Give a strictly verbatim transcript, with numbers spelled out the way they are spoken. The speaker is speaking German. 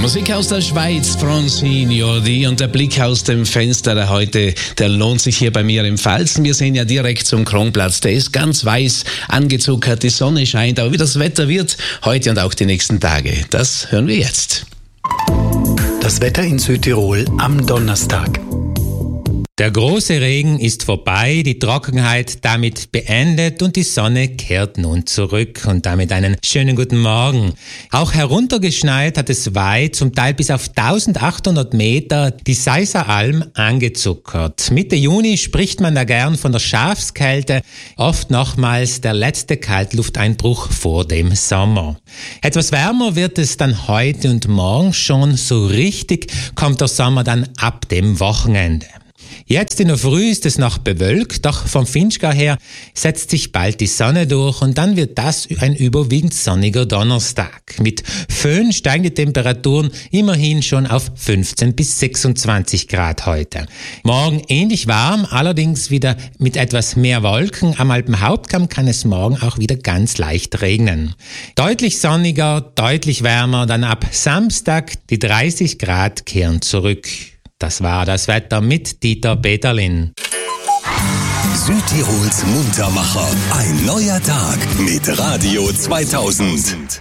Musik aus der Schweiz, Francine Jordi, und der Blick aus dem Fenster heute, der lohnt sich hier bei mir im Pfalzen. Wir sehen ja direkt zum Kronplatz, der ist ganz weiß angezuckert, die Sonne scheint, aber wie das Wetter wird, heute und auch die nächsten Tage, das hören wir jetzt. Das Wetter in Südtirol am Donnerstag. Der große Regen ist vorbei, die Trockenheit damit beendet und die Sonne kehrt nun zurück und damit einen schönen guten Morgen. Auch heruntergeschneit hat es weit, zum Teil bis auf eintausendachthundert Meter, die Seisser Alm angezuckert. Mitte Juni spricht man da gern von der Schafskälte, oft nochmals der letzte Kaltlufteinbruch vor dem Sommer. Etwas wärmer wird es dann heute und morgen schon, so richtig kommt der Sommer dann ab dem Wochenende. Jetzt in der Früh ist es noch bewölkt, doch vom Finchgau her setzt sich bald die Sonne durch und dann wird das ein überwiegend sonniger Donnerstag. Mit Föhn steigen die Temperaturen immerhin schon auf fünfzehn bis sechsundzwanzig Grad heute. Morgen ähnlich warm, allerdings wieder mit etwas mehr Wolken. Am Alpenhauptkamm kann es morgen auch wieder ganz leicht regnen. Deutlich sonniger, deutlich wärmer, dann ab Samstag die dreißig Grad kehren zurück. Das war das Wetter mit Dieter Peterlin. Südtirols Muntermacher. Ein neuer Tag mit Radio zweitausend.